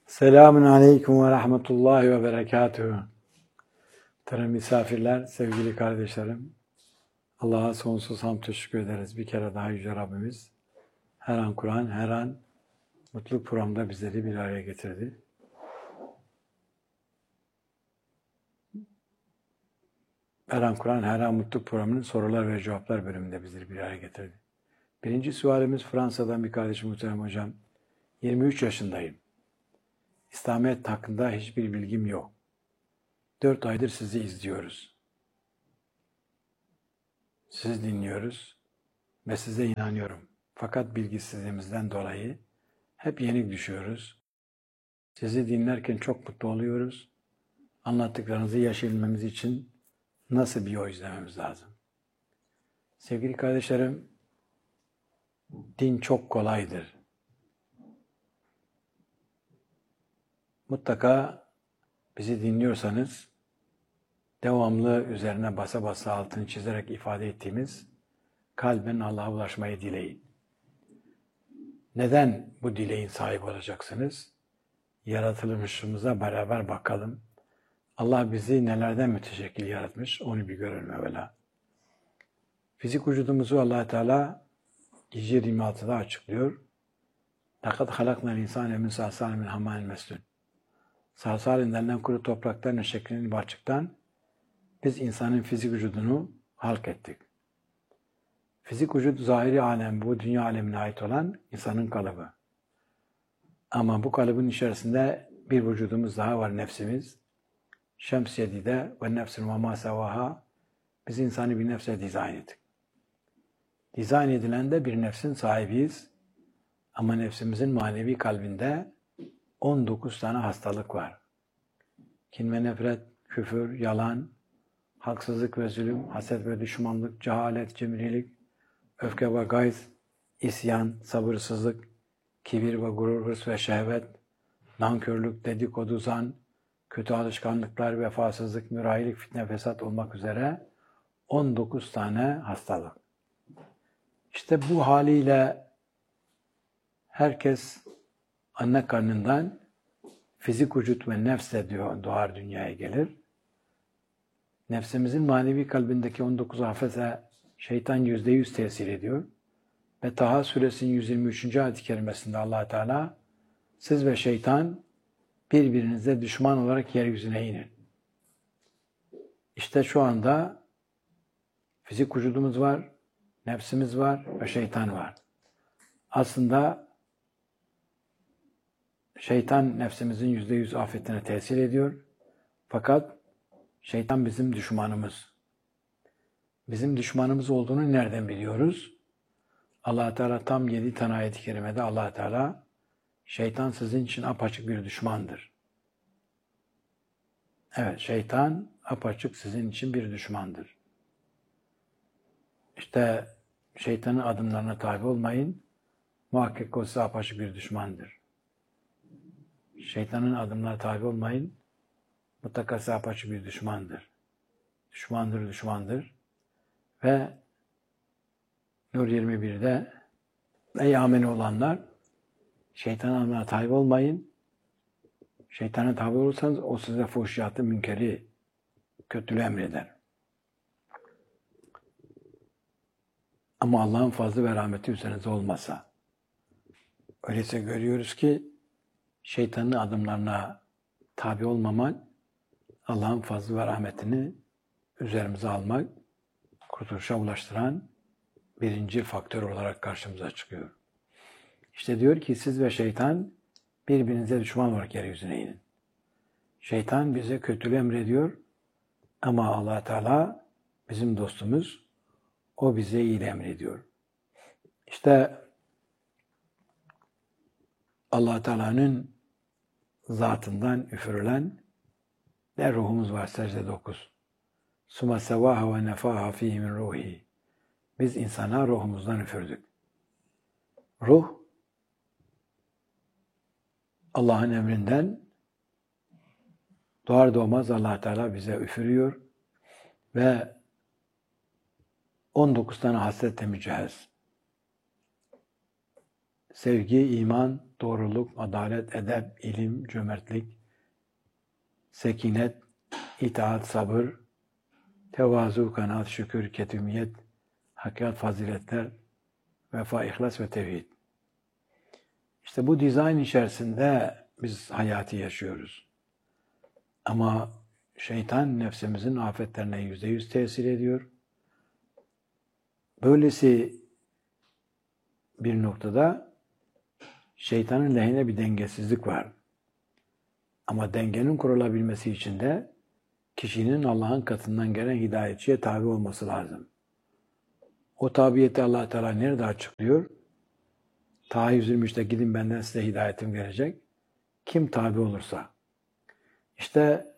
Selamun aleyküm ve rahmetullahi ve berekatuhu. Muhterem misafirler, sevgili kardeşlerim. Allah'a sonsuz hamd teşekkür ederiz. Bir kere daha Yüce Rabbimiz her an Kur'an, her an mutluluk programda bizleri bir araya getirdi. Her an Kur'an, her an mutluluk programının sorular ve cevaplar bölümünde bizleri bir araya getirdi. Birinci sualimiz Fransa'dan bir kardeşim muhterem hocam. 23 yaşındayım. İslamiyet hakkında hiçbir bilgim yok. 4 aydır sizi izliyoruz. Sizi dinliyoruz ve size inanıyorum. Fakat bilgisizliğimizden dolayı hep yenik düşüyoruz. Sizi dinlerken çok mutlu oluyoruz. Anlattıklarınızı yaşayabilmemiz için nasıl bir yol izlememiz lazım? Sevgili kardeşlerim, din çok kolaydır. Mutlaka bizi dinliyorsanız devamlı üzerine basa basa altını çizerek ifade ettiğimiz kalben Allah'a ulaşmayı dileyin. Neden bu dileğin sahibi olacaksınız? Yaratılmışımıza beraber bakalım. Allah bizi nelerden müteşekkil yaratmış, onu bir görelim evvela. Fizik vücudumuzu Allah Teala Hicr 26'da açıklıyor. لَقَدْ خَلَقْنَا الْاِنْسَانَ مِنْ صَلْصَالٍ مِنْ حَمَّإٍ مَسْنُونٍ Salsal denilen kuru topraktan ve şeklinin bahçıktan biz insanın fizik vücudunu halk ettik. Fizik vücut zahiri alem, bu dünya alemine ait olan insanın kalıbı. Ama bu kalıbın içerisinde bir vücudumuz daha var, nefsimiz. Şems yedide ve nefsin ve ma sevaha, biz insanı bir nefse dizayn ettik. Dizayn edilen de bir nefsin sahibiyiz. Ama nefsimizin manevi kalbinde 19 tane hastalık var. Kin ve nefret, küfür, yalan, haksızlık ve zulüm, haset ve düşmanlık, cehalet, cimrilik, öfke ve gayz, isyan, sabırsızlık, kibir ve gurur, hırs ve şehvet, nankörlük, dedikodu, zan, kötü alışkanlıklar, vefasızlık, mürahilik, fitne, fesat olmak üzere 19 tane hastalık. İşte bu haliyle herkes anne karnından fizik vücut ve nefsle doğar dünyaya gelir. Nefsimizin manevi kalbindeki 19 afete şeytan %100 tesir ediyor. Ve Taha suresinin 123. ayet-i kerimesinde Allah Teala siz ve şeytan birbirinize düşman olarak yeryüzüne inin. İşte şu anda fizik vücudumuz var, nefsimiz var ve şeytan var. Aslında şeytan nefsimizin %100 afetine tesir ediyor. Fakat şeytan bizim düşmanımız. Bizim düşmanımız olduğunu nereden biliyoruz? Allah Teala tam 7 tane ayet-i kerimede Allah Teala şeytan sizin için apaçık bir düşmandır. Evet, şeytan apaçık sizin için bir düşmandır. İşte şeytanın adımlarına tabi olmayın. Muhakkak o size apaçık bir düşmandır. Şeytanın adımlarına tabi olmayın. Mutlaka size apaçık bir düşmandır. Düşmandır. Ve Nur 21'de ey ameli olanlar şeytanın adımlarına tabi olmayın. Şeytana tabi olursanız o size fuhşiyatı, münkeri, kötülüğü emreder. Ama Allah'ın fazlı ve rahmeti üzerinize olmasa. Öyleyse görüyoruz ki şeytanın adımlarına tabi olmamak, Allah'ın fazlı ve rahmetini üzerimize almak, kurtuluşa ulaştıran birinci faktör olarak karşımıza çıkıyor. İşte diyor ki siz ve şeytan birbirinize düşman olarak yeryüzüne inin. Şeytan bize kötülüğü emrediyor ama Allah Teala bizim dostumuz, o bize iyiliği emrediyor. İşte Allah Teala'nın zatından üfürülen ne ruhumuz var secde 9. Suma sevaha ve nefaha fihi min ruhi. Biz insana ruhumuzdan üfürdük. Ruh Allah'ın emrinden doğar doğmaz Allah Teala bize üfürüyor ve 19 tane hasletle mücehhez. Sevgi, iman, doğruluk, adalet, edep, ilim, cömertlik, sekinet, itaat, sabır, tevazu, kanaat, şükür, ketumiyet, hakikat, faziletler, vefa, ihlas ve tevhid. İşte bu dizayn içerisinde biz hayatı yaşıyoruz. Ama şeytan nefsimizin afetlerine %100 tesir ediyor. Böylesi bir noktada şeytanın lehine bir dengesizlik var. Ama dengenin kurulabilmesi için de kişinin Allah'ın katından gelen hidayetçiye tabi olması lazım. O tabiyeti Allah Teala nerede açıklıyor? Ta 123'te gidin benden size hidayetim gelecek. Kim tabi olursa. İşte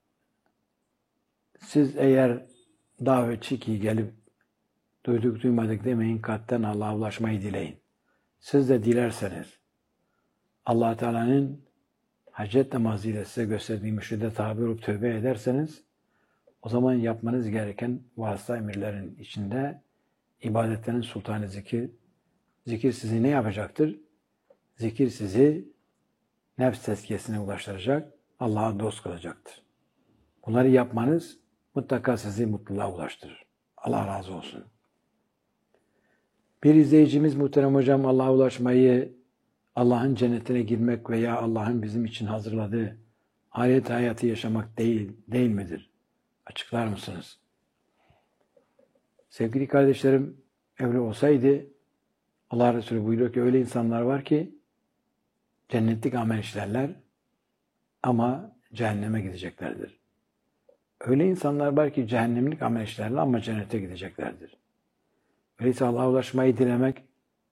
siz eğer davetçi ki gelip duyduk duymadık demeyin, kalpten Allah'a ulaşmayı dileyin. Siz de dilerseniz Allah Teala'nın hacet namazıyla size gösterdiği mürşide tabi olup tövbe ederseniz o zaman yapmanız gereken vasıta emirlerin içinde ibadetlerin sultanı zikir. Zikir sizi ne yapacaktır? Zikir sizi nefs tezkiyesine ulaştıracak, Allah'a dost kılacaktır. Bunları yapmanız mutlaka sizi mutluluğa ulaştırır. Allah razı olsun. Bir izleyicimiz muhterem hocam Allah'a ulaşmayı, Allah'ın cennetine girmek veya Allah'ın bizim için hazırladığı ahiret hayatı yaşamak değil midir? Açıklar mısınız? Sevgili kardeşlerim, öyle olsaydı Allah Resulü buyuruyor ki öyle insanlar var ki cennetlik amel işlerler ama cehenneme gideceklerdir. Öyle insanlar var ki cehennemlik amel işlerler ama cennete gideceklerdir. Öyleyse Allah'a ulaşmayı dilemek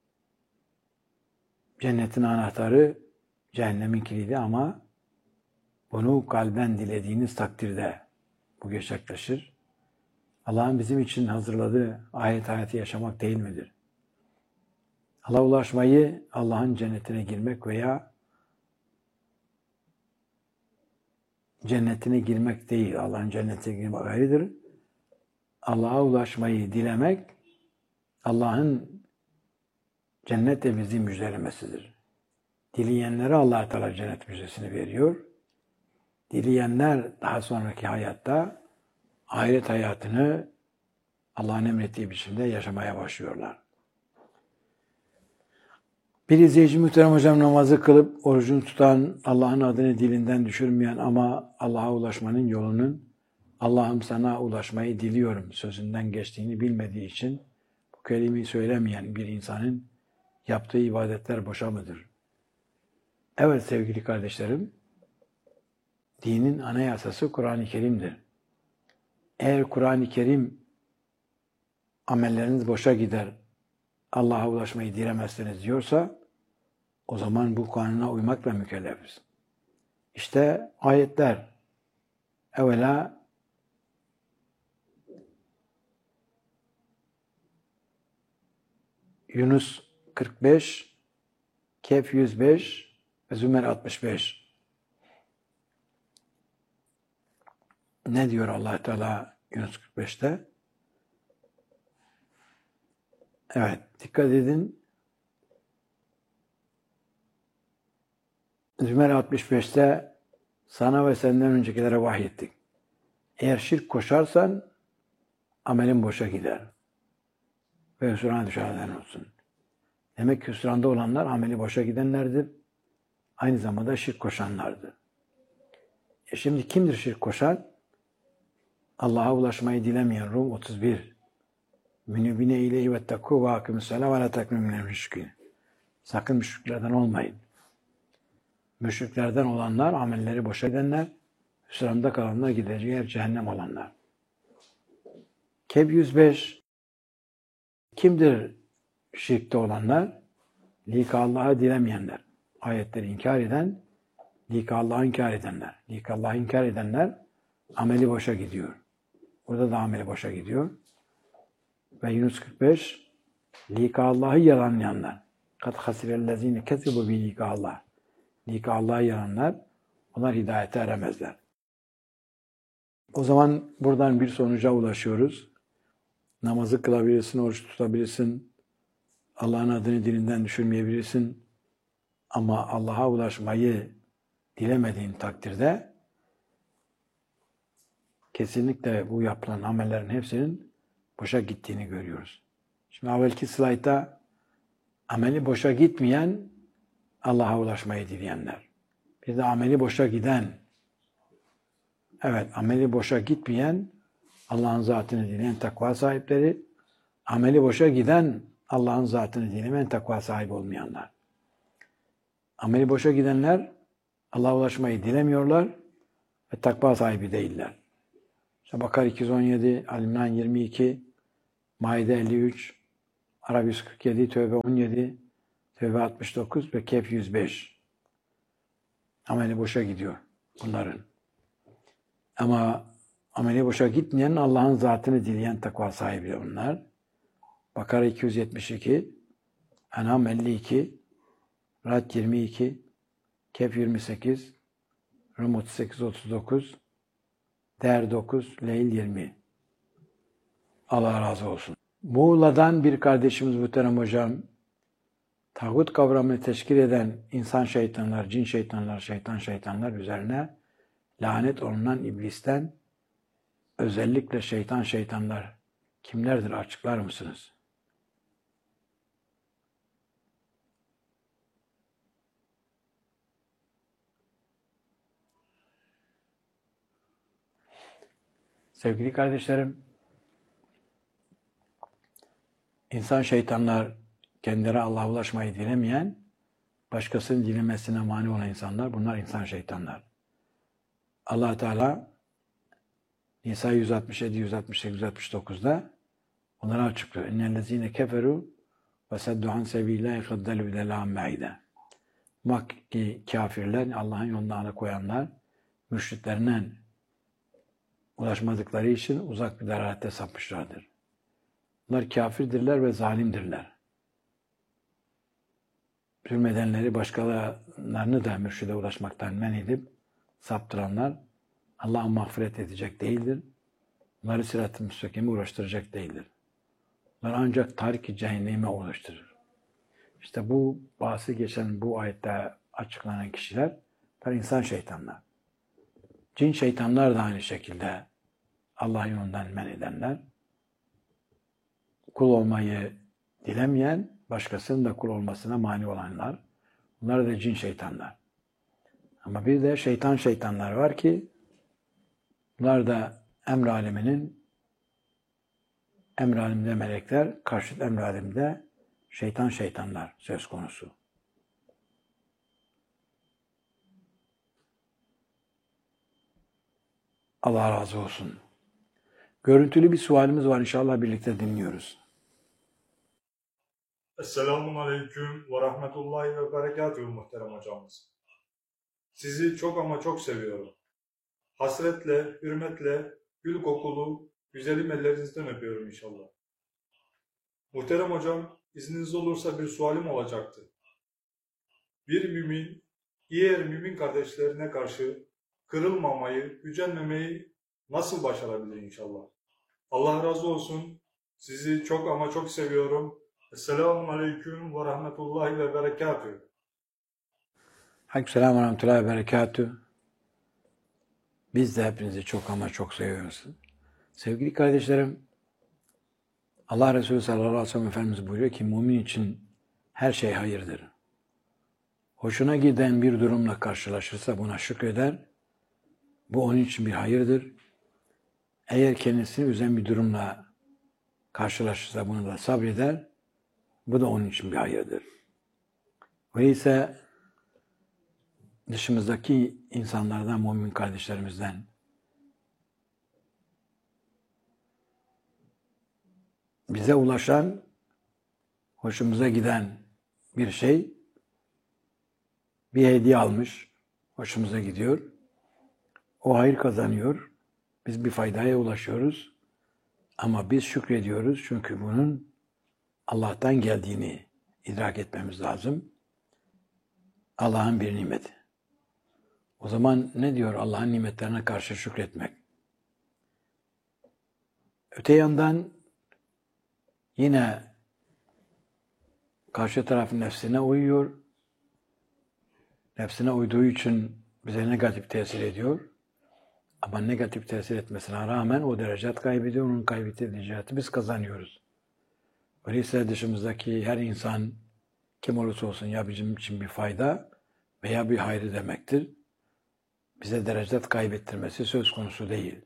cennetin anahtarı, cehennemin kilidi ama bunu kalben dilediğiniz takdirde bu gerçekleşir. Allah'ın bizim için hazırladığı ahiret hayatı yaşamak değil midir? Allah'a ulaşmayı Allah'ın cennetine girmek veya cennetine girmek değil. Allah'ın cennetine girmek ayrıdır. Allah'a ulaşmayı dilemek Allah'ın cennetle bizi müjdelemesidir. Dileyenlere Allah Teala cennet müjdesini veriyor. Dileyenler daha sonraki hayatta ahiret hayatını Allah'ın emrettiği biçimde yaşamaya başlıyorlar. Bir izleyici muhterem hocam namazı kılıp orucunu tutan, Allah'ın adını dilinden düşürmeyen ama Allah'a ulaşmanın yolunun Allah'ım sana ulaşmayı diliyorum sözünden geçtiğini bilmediği için bu kelimeyi söylemeyen bir insanın yaptığı ibadetler boşa mıdır? Evet sevgili kardeşlerim, dinin anayasası Kur'an-ı Kerim'dir. Eğer Kur'an-ı Kerim amelleriniz boşa gider, Allah'a ulaşmayı dilemezseniz diyorsa o zaman bu kanuna uymakla mükellefiz. İşte ayetler. Evvela Yunus 45, Kehf 105 ve Zümer 65. Ne diyor Allah Teala Yunus 45'te? Evet, dikkat edin. Zümer 65'te sana ve senden öncekilere vahyettik. Eğer şirk koşarsan amelin boşa gider. Ve hüsrana düşerler olsun. Demek ki hüsranda olanlar ameli boşa gidenlerdir. Aynı zamanda şirk koşanlardır. Şimdi kimdir şirk koşan? Allah'a ulaşmayı dilemeyen. Rum 31. Münibine ileyhi vettekû ve akimüssâlâ ve lâ teknû minel müşrikîn. Sakın müşriklerden olmayın. Müşriklerden olanlar, amelleri boşa gidenler, hüsranda kalanlar, gideceği yer cehennem olanlar. Kehf 105. Kimdir şirkte olanlar? Lik Allah'ı dilemeyenler. Ayetleri inkar eden, lik Allah'ı inkar edenler. Lik Allah'ı inkar edenler ameli boşa gidiyor. Burada da ameli boşa gidiyor. Ve Yunus 45 lik Allah'ı yalanlayanlar. Kat hasirellezine kezibu bi lik Allah. Lik Allah'ı yalanlar onlar hidayete eremezler. O zaman buradan bir sonuca ulaşıyoruz. Namazı kılabilirsin, oruç tutabilirsin. Allah'ın adını dilinden düşürmeyebilirsin. Ama Allah'a ulaşmayı dilemediğin takdirde kesinlikle bu yapılan amellerin hepsinin boşa gittiğini görüyoruz. Şimdi evvelki slaytta ameli boşa gitmeyen Allah'a ulaşmayı dileyenler. Bir de ameli boşa giden, evet ameli boşa gitmeyen Allah'ın zatını dileyen takva sahipleri, ameli boşa giden Allah'ın zatını dilemeyen takva sahibi olmayanlar. Ameli boşa gidenler Allah'a ulaşmayı dilemiyorlar ve takva sahibi değiller. İşte Bakara 217, Ali-İmran 22, Maide 53, Arap 147, Tevbe 17, Tevbe 69 ve Kehf 105. Ameli boşa gidiyor bunların. Ama ameli boşa gitmeyen Allah'ın zatını dileyen takva sahibi onlar. Bakara 272, En'am 52, Ra'd 22, Kehf 28, Rum 38-39, Der 9, Leyl 20. Allah razı olsun. Muğla'dan bir kardeşimiz Muhterem Hocam, tağut kavramını teşkil eden insan şeytanlar, cin şeytanlar, şeytanlar üzerine lanet olunan iblisten özellikle şeytanlar kimlerdir açıklar mısınız? Sevgili kardeşlerim, insan şeytanlar kendileri Allah'a ulaşmayı dilemeyen, başkasının dilemesine mani olan insanlar, bunlar insan şeytanlar. Allah Teala Nisa 167, 168, 169'da onları açıklıyor. İnnellezîne keferû ve seddu an sebîlâhi kaddelû delâ'n ba'ide. Makki kafirler, Allah'ın yoluna alıkoyanlar, müşriklerine ulaşmadıkları için uzak bir dalalette sapmışlardır. Bunlar kafirdirler ve zalimdirler. Zulmedenleri, başkalarını da mürşide ulaşmaktan men edip saptıranlar Allah'a mağfiret edecek değildir. Bunları sırat-ı müstakime uğraştıracak değildir. Bunlar ancak tarik-i cehenneme ulaştırır. İşte bu bahsi geçen bu ayette açıklanan kişiler insan şeytanlar. Cin şeytanlar da aynı şekilde Allah'ın yolundan men edenler, kul olmayı dilemeyen, başkasının da kul olmasına mani olanlar, bunlar da cin şeytanlar. Ama bir de şeytanlar var ki, bunlar da emr aleminde melekler, karşıt emr aleminde şeytanlar söz konusu. Allah razı olsun. Görüntülü bir sualimiz var. İnşallah birlikte dinliyoruz. Esselamun Aleyküm ve Rahmetullahi ve Berekatuhu muhterem hocamız. Sizi çok ama çok seviyorum. Hasretle, hürmetle, gül kokulu, güzelim ellerinizden öpüyorum inşallah. Muhterem hocam, izniniz olursa bir sualim olacaktı. Bir mümin, diğer mümin kardeşlerine karşı kırılmamayı, gücenmemeyi nasıl başarabilir inşallah? Allah razı olsun. Sizi çok ama çok seviyorum. Esselamun Aleyküm ve Rahmetullahi ve Berekatuhu. Aleykümselam ve Rahmetullahi ve Berekatuhu. Biz de hepinizi çok ama çok seviyoruz. Sevgili kardeşlerim, Allah Resulü sallallahu aleyhi ve sellem Efendimiz buyuruyor ki mümin için her şey hayırdır. Hoşuna giden bir durumla karşılaşırsa buna şükreder. Bu onun için bir hayırdır. Eğer kendisini üzen bir durumla karşılaşırsa bunu da sabreder. Bu da onun için bir hayırdır. Öyleyse dışımızdaki insanlardan, mümin kardeşlerimizden bize ulaşan, hoşumuza giden bir şey, bir hediye almış, hoşumuza gidiyor. O hayır kazanıyor. Biz bir faydaya ulaşıyoruz. Ama biz şükrediyoruz çünkü bunun Allah'tan geldiğini idrak etmemiz lazım. Allah'ın bir nimeti. O zaman ne diyor Allah'ın nimetlerine karşı şükretmek? Öte yandan yine karşı tarafın nefsine uyuyor. Nefsine uyduğu için bize negatif tesir ediyor. Ama negatif tesir etmesine rağmen o derecat kaybediyor, onun kaybettiği derecatı biz kazanıyoruz. Öyleyse dışımızdaki her insan kim olursa olsun ya bizim için bir fayda veya bir hayrı demektir. Bize derecat kaybettirmesi söz konusu değil.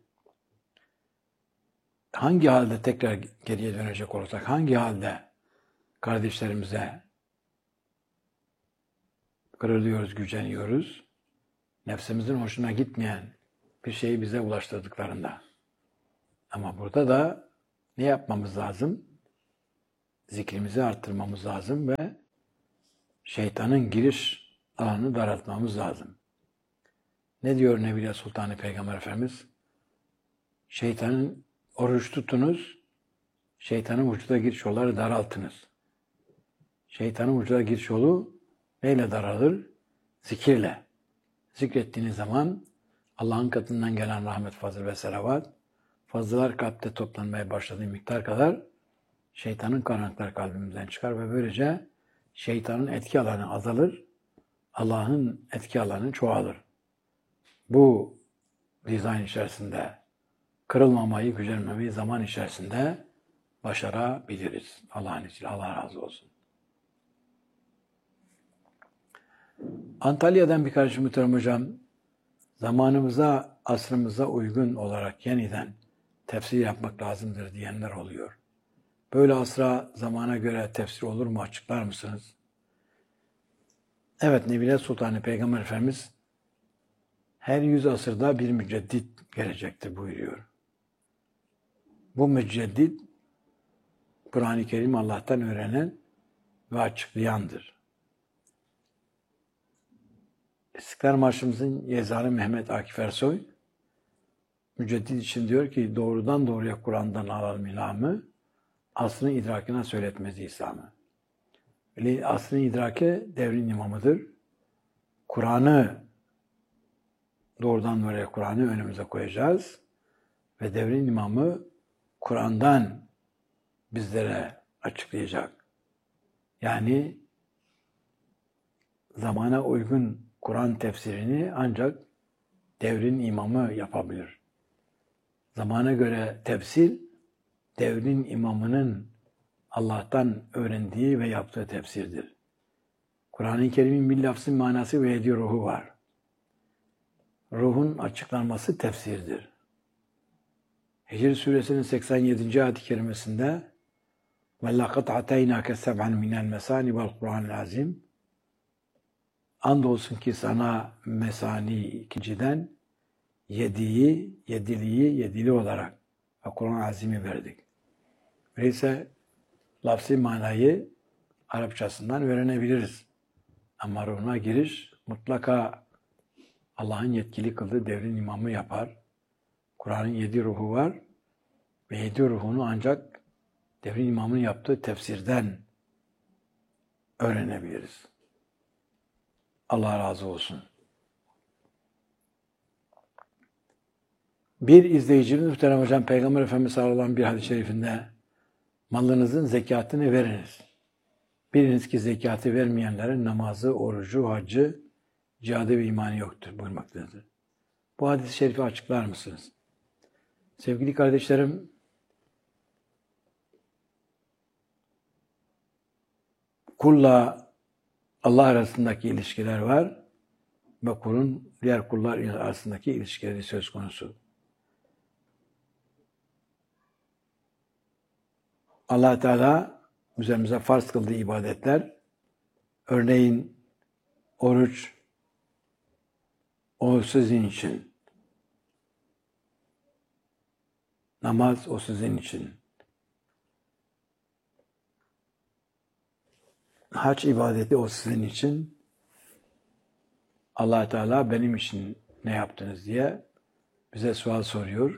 Hangi halde tekrar geriye dönecek olursak, hangi halde kardeşlerimize kırılıyoruz, güceniyoruz, nefsimizin hoşuna gitmeyen bir şeyi bize ulaştırdıklarında. Ama burada da ne yapmamız lazım? Zikrimizi arttırmamız lazım ve şeytanın giriş alanını daraltmamız lazım. Ne diyor Nebiye Sultanı Peygamber Efendimiz? Oruç tutunuz, şeytanın vücuda giriş yolları daraltınız. Şeytanın vücuda giriş yolu neyle daralır? Zikirle. Zikrettiğiniz zaman Allah'ın katından gelen rahmet, fazıl ve selavat, fazlalar kalpte toplanmaya başladığı miktar kadar şeytanın karanlıkları kalbimizden çıkar ve böylece şeytanın etki alanı azalır, Allah'ın etki alanı çoğalır. Bu dizayn içerisinde kırılmamayı, gücenmemeyi zaman içerisinde başarabiliriz. Allah'ın izniyle. Allah razı olsun. Antalya'dan bir kardeşim muhterem hocam, zamanımıza, asrımıza uygun olarak yeniden tefsir yapmak lazımdır diyenler oluyor. Böyle asra, zamana göre tefsir olur mu? Açıklar mısınız? Evet, Nebiye Sultanı Peygamber Efendimiz her 100 asırda bir müceddit gelecektir buyuruyor. Bu müceddit, Kur'an-ı Kerim Allah'tan öğrenen ve açıklayandır. İstiklal Marşımızın yazarı Mehmet Akif Ersoy, müceddit için diyor ki, doğrudan doğruya Kur'an'dan alalım ilhamı, aslını idrakına söyletmez İslam'ı. Aslını idrake devrin imamıdır. Kur'an'ı, doğrudan doğruya Kur'an'ı önümüze koyacağız ve devrin imamı Kur'an'dan bizlere açıklayacak. Yani zamana uygun Kur'an tefsirini ancak devrin imamı yapabilir. Zamana göre tefsir, devrin imamının Allah'tan öğrendiği ve yaptığı tefsirdir. Kur'an-ı Kerim'in bir lafzın manası ve hediye ruhu var. Ruhun açıklanması tefsirdir. Hicr suresinin 87. ayet-i kerimesinde وَلَّقَدْ عَتَيْنَاكَ سَبْعًا مِنَ الْمَسَانِ وَالْقُرْآنِ الْعَظِيمِ Andolsun ki sana mesani ikinciden yedili olarak ve Kur'an-ı Azim'i verdik. Öyleyse lafzi manayı Arapçasından öğrenebiliriz. Ama ruhuna giriş mutlaka Allah'ın yetkili kıldığı devrin imamı yapar. Kur'an'ın 7 ruhu var ve 7 ruhunu ancak devrin imamının yaptığı tefsirden öğrenebiliriz. Allah razı olsun. Bir izleyicimiz muhterem hocam Peygamber Efendimiz sallallahu aleyhi ve sellem bir hadis-i şerifinde malınızın zekatını veriniz. Biliniz ki zekatı vermeyenlerin namazı, orucu, haccı, cihadı ve imanı yoktur buyurmaktadır. Bu hadis-i şerifi açıklar mısınız? Sevgili kardeşlerim, kulla Allah arasındaki ilişkiler var ve kulun diğer kullar arasındaki ilişkileri söz konusu. Allah Teala üzerimize farz kıldığı ibadetler, örneğin oruç, o sizin için. Namaz o sizin için. Hac ibadeti o sizin için. Allah Teala benim için ne yaptınız diye bize sual soruyor.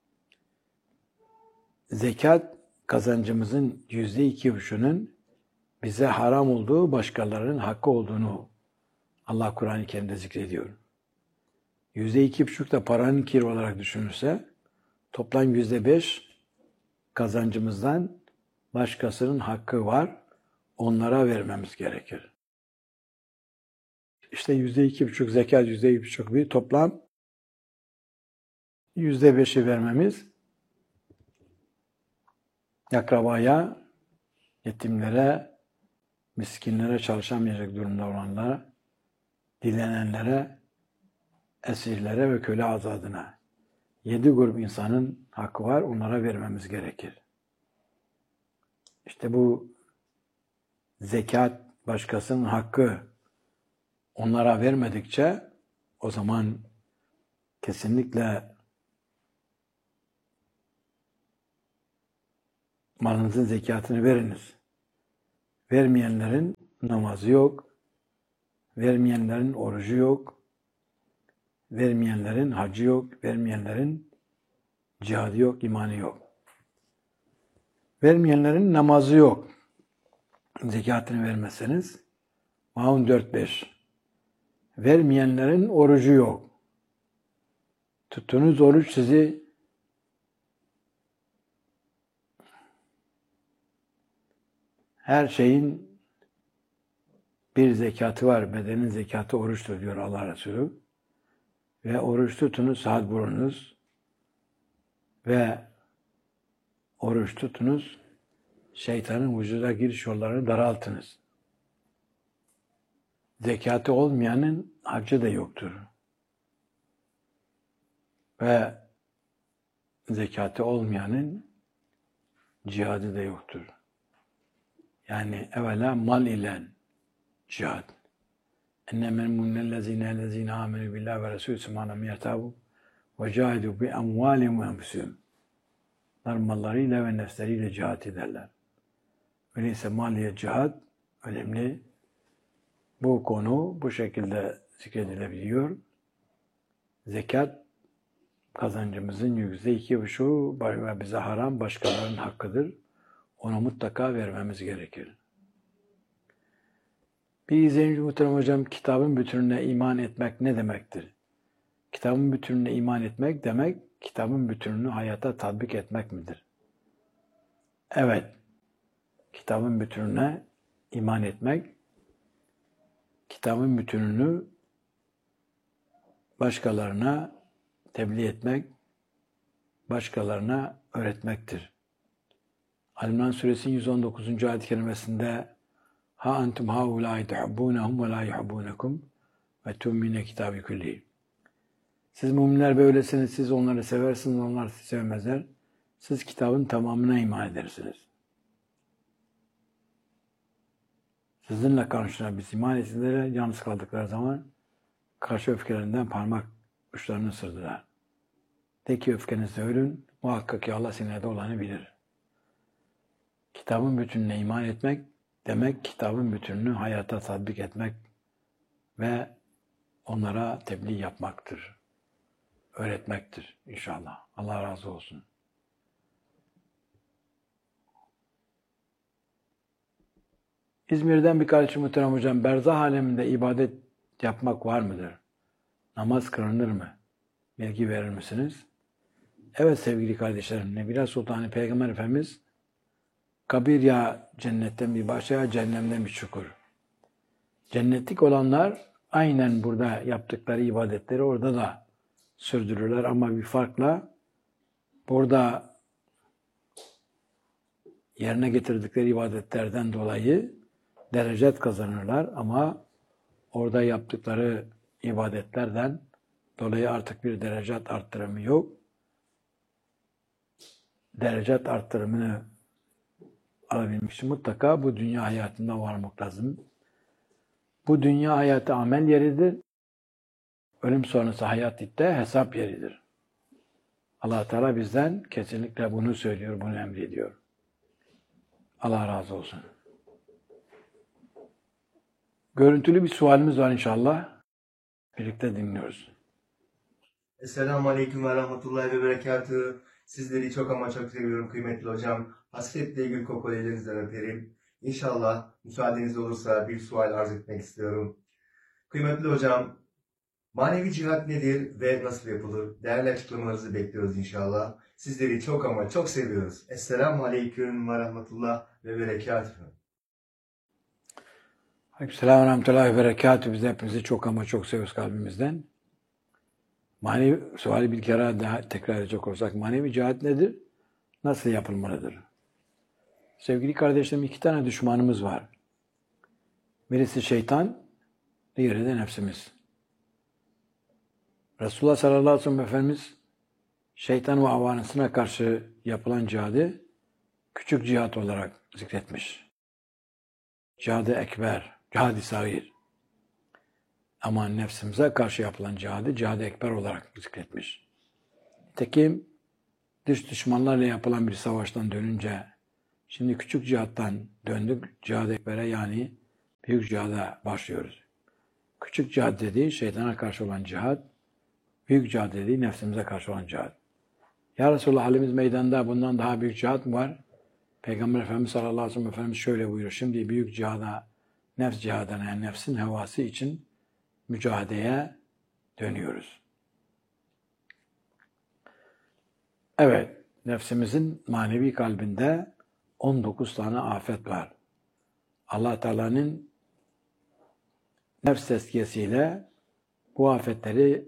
Zekat kazancımızın %2,5'ünün bize haram olduğu, başkalarının hakkı olduğunu Allah Kur'an-ı Kerim'de zikrediyor. %2,5 da paranın kiri olarak düşünülse, toplam %5 kazancımızdan başkasının hakkı var, onlara vermemiz gerekir. işte %2,5 zekat, %2,5 bir toplam %5'i vermemiz akrabaya, yetimlere, miskinlere, çalışamayacak durumda olanlara, dilenenlere, esirlere ve köle azadına. 7 grup insanın hakkı var, onlara vermemiz gerekir. İşte bu zekat başkasının hakkı onlara vermedikçe o zaman kesinlikle malınızın zekatını veriniz. Vermeyenlerin namazı yok, vermeyenlerin orucu yok, vermeyenlerin hacı yok, vermeyenlerin cihadı yok, imanı yok. Vermeyenlerin namazı yok. Zekatını vermezseniz Maun 4-5. Vermeyenlerin orucu yok. Tuttuğunuz oruç sizi her şeyin bir zekatı var. Bedenin zekatı oruçtur diyor Allah Resulü. Ve oruç tutunuz, saat bulunuz. Ve oruç tutunuz, şeytanın vücuda giriş yollarını daraltınız. Zekatı olmayanın hacı da yoktur. Ve zekatı olmayanın cihadı da yoktur. Yani evvela mal ile cihad. Ennemel mu'minellezine amenu billahi ve resulü subhanahu yertabu ve cahidu bi amvalihim ve enfusihim. Onlar mallarıyla ve nefsleriyle cihad ederler. Öyleyse maliye cihad önemli. Bu konu bu şekilde zikredilebiliyor. Zekat kazancımızın %2,5 ve bize haram, başkalarının hakkıdır. Onu mutlaka vermemiz gerekir. Bir izleyici muhterem hocam, kitabın bütününe iman etmek ne demektir? Kitabın bütününe iman etmek demek, kitabın bütününü hayata tatbik etmek midir? Evet, kitabın bütününe iman etmek, kitabın bütününü başkalarına tebliğ etmek, başkalarına öğretmektir. Ali-İmran Suresinin 119. ayet-i kerimesinde Ha entum haulâi tuhibbûnehum ve lâ yuhibbûnekum ve tu'mine kitâbi küllihi. Siz müminler böylesiniz, siz onları seversiniz, onlar sizi sevmezler. Siz kitabın tamamına iman edersiniz. Sizinle karşına biz iman etsinlere yalnız kaldıkları zaman karşı öfkelerinden parmak uçlarını ısırdılar. De ki öfkenizi ölün, muhakkak ki Allah sinirde olanı bilir. Kitabın bütününe iman etmek demek, kitabın bütününü hayata tatbik etmek ve onlara tebliğ yapmaktır. Öğretmektir inşallah. Allah razı olsun. İzmir'den bir kardeşim muhterem hocam, berzah aleminde ibadet yapmak var mıdır? Namaz kılınır mı? Bilgi verir misiniz? Evet sevgili kardeşlerim, Nebila Sultanı Peygamber Efendimiz kabir ya cennetten bir bahçe ya cehennemden bir çukur. Cennetlik olanlar aynen burada yaptıkları ibadetleri orada da sürdürürler ama bir farkla burada yerine getirdikleri ibadetlerden dolayı derecet kazanırlar ama orada yaptıkları ibadetlerden dolayı artık bir derecet arttırımı yok. Derecet arttırımını alabilmek için mutlaka bu dünya hayatında varmak lazım. Bu dünya hayatı amel yeridir. Ölüm sonrası hayat de hesap yeridir. Allah Teala bizden kesinlikle bunu söylüyor, bunu emrediyor. Allah razı olsun. Görüntülü bir sualimiz var inşallah. Birlikte dinliyoruz. Esselamu Aleyküm ve Rahmetullahi ve Berekatühü. Sizleri çok ama çok seviyorum kıymetli hocam. Hasretle gül kokulu ellerinizden öperim. İnşallah müsaadeniz olursa bir sual arz etmek istiyorum. Kıymetli hocam, manevi cihat nedir ve nasıl yapılır? Değerli açıklamalarınızı bekliyoruz inşallah. Sizleri çok ama çok seviyoruz. Esselamu Aleyküm ve Rahmetullah ve Berekatühü. Aleykümselam ve rahmetullahi ve berekatuhu. Biz hepinizi çok ama çok seviyoruz kalbimizden. Manevi suali bir kere daha tekrar edecek olursak, manevi cihat nedir? Nasıl yapılmalıdır? Sevgili kardeşlerim, 2 tane düşmanımız var. Birisi şeytan, diğeri de nefsimiz. Resulullah sallallahu aleyhi ve sellem Efendimiz, şeytan ve avanısına karşı yapılan cihadı küçük cihat olarak zikretmiş. Cihad-ı ekber, cihad-ı sagir. Ama nefsimize karşı yapılan cihadı cihad-ı ekber olarak zikretmiş. Nitekim dış düşmanlarla yapılan bir savaştan dönünce, şimdi küçük cihattan döndük cihad-ı ekbere, yani büyük cihada başlıyoruz. Küçük cihad dediği şeytana karşı olan cihad, büyük cihad dediği nefsimize karşı olan cihad. Ya Resulallah, halimiz meydanda bundan daha büyük cihad mı var? Peygamber Efendimiz sallallahu aleyhi ve sellem Efendimiz şöyle buyuruyor. Şimdi büyük cihada, nefs cihadına, yani nefsin hevası için mücadeleye dönüyoruz. Evet, nefsimizin manevi kalbinde 19 tane afet var. Allah Teala'nın nefs tezkiyesiyle bu afetleri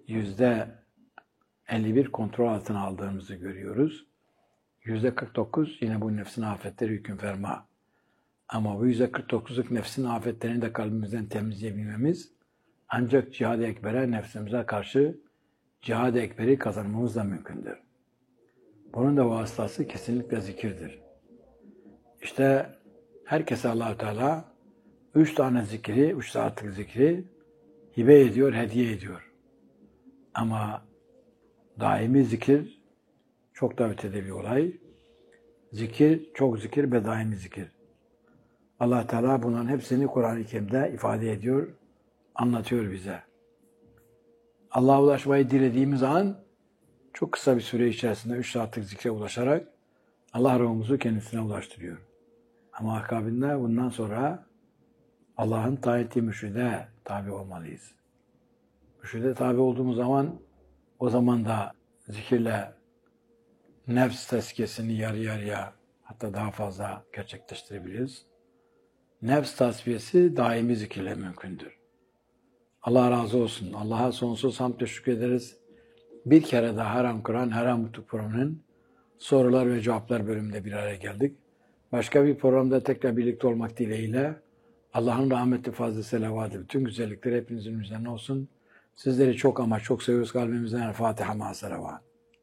%51 kontrol altına aldığımızı görüyoruz. %49 yine bu nefsin afetleri hüküm ferma. Ama bu %49'luk nefsin afetlerini de kalbimizden temizleyebilmemiz ancak cihad-ı ekbere, nefsimize karşı cihad-ı ekberi kazanmamız da mümkündür. Bunun da vasıtası kesinlikle zikirdir. İşte herkese Allah-u Teala 3 tane zikri, 3 saatlik zikri hibe ediyor, hediye ediyor. Ama daimi zikir çok da ötede bir olay. Zikir, çok zikir ve daimi zikir. Allah Teala bunların hepsini Kur'an-ı Kerim'de ifade ediyor, anlatıyor bize. Allah'a ulaşmayı dilediğimiz an çok kısa bir süre içerisinde 3 saatlik zikre ulaşarak Allah ruhumuzu kendisine ulaştırıyor. Ama akabinde bundan sonra Allah'ın tayin ettiği mürşide tabi olmalıyız. Mürşide tabi olduğumuz zaman, o zaman da zikirle nefs tezkiyesini yarı yarıya, hatta daha fazla gerçekleştirebiliriz. Nefs tasfiyesi daimi zikirle mümkündür. Allah razı olsun. Allah'a sonsuz hamd ve şükrederiz. Bir kere daha Haram Kur'an, Haram Mutluluk programının sorular ve cevaplar bölümünde bir araya geldik. Başka bir programda tekrar birlikte olmak dileğiyle Allah'ın rahmeti, fazlı, selavatı, bütün güzellikleri hepinizin üzerine olsun. Sizleri çok ama çok seviyoruz kalbimizden. El Fatiha ma selavat.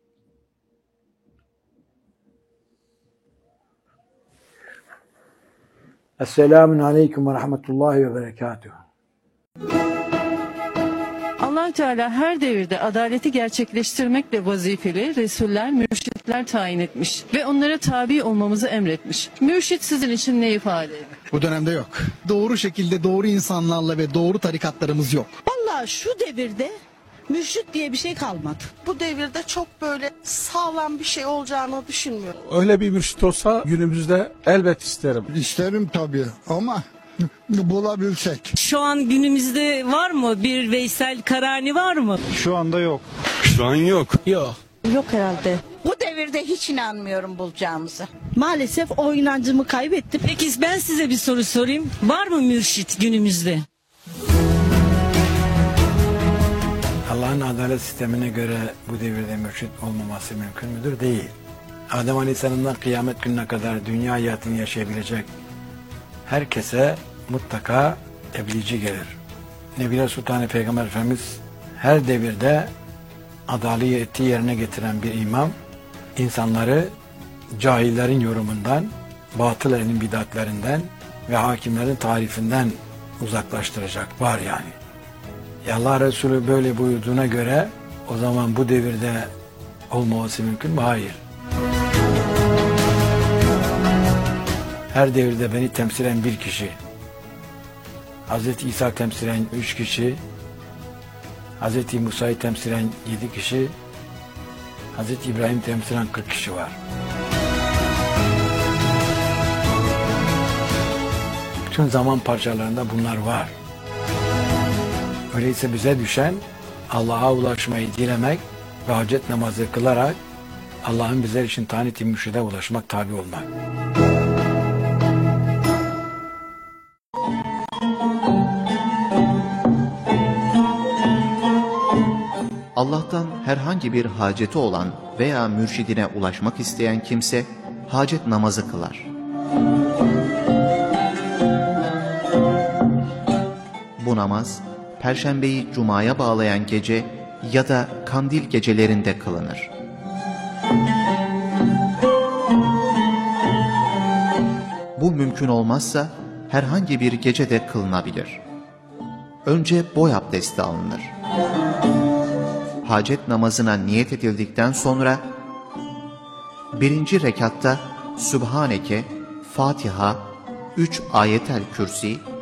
Esselamun aleyküm ve rahmetullahi ve berekatuhu. Allah Teala her devirde adaleti gerçekleştirmekle vazifeli resuller, mürşitler tayin etmiş ve onlara tabi olmamızı emretmiş. Mürşit sizin için ne ifade ediyor? Bu dönemde yok. Doğru şekilde doğru insanlarla ve doğru tarikatlarımız yok. Vallahi şu devirde mürşit diye bir şey kalmadı. Bu devirde çok böyle sağlam bir şey olacağını düşünmüyorum. Öyle bir mürşit olsa günümüzde elbet isterim. İsterim tabii ama bulabilsek. Şu an günümüzde var mı bir Veysel Karani, var mı? Şu anda yok. Şu an yok. Yok. Yok herhalde. Bu devirde hiç inanmıyorum bulacağımıza. Maalesef o inancımı kaybettim. Peki ben size bir soru sorayım. Var mı mürşit günümüzde? Allah'ın adalet sistemine göre bu devirde mürşit olmaması mümkün müdür? Değil. Adem Aleyhisselam'dan kıyamet gününe kadar dünya hayatını yaşayabilecek herkese mutlaka tebliğci gelir. Nebiler Sultanı Peygamber Efendimiz her devirde adaleti yerine getiren bir imam, insanları cahillerin yorumundan, batıl ehlin bidatlerinden ve hakimlerin tarifinden uzaklaştıracak var yani. Allah Resulü böyle buyurduğuna göre o zaman bu devirde olmaması mümkün mü? Hayır. Her devirde beni temsilen bir kişi, Hz. İsa temsilen 3 kişi, Hz. Musa'yı temsilen 7 kişi, Hz. İbrahim temsilen 40 kişi var. Bütün zaman parçalarında bunlar var. Öyleyse bize düşen Allah'a ulaşmayı dilemek ve hacet namazı kılarak Allah'ın bizler için tayin ettiği mürşide ulaşmak, tabi olmak. Allah'tan herhangi bir haceti olan veya mürşidine ulaşmak isteyen kimse hacet namazı kılar. Bu namaz, Perşembeyi Cuma'ya bağlayan gece ya da kandil gecelerinde kılınır. Bu mümkün olmazsa herhangi bir gecede kılınabilir. Önce boy abdesti alınır. Hacet namazına niyet edildikten sonra 1. rekatta Sübhaneke, Fatiha, 3 ayetel kürsi,